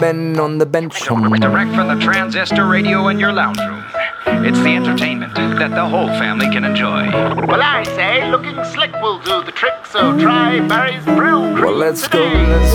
Ben on the bench. Direct from the transistor radio in your lounge room. It's the entertainment that the whole family can enjoy. Well, I say looking slick will do the trick, so try Barry's Brill Cream Well, let's today. go.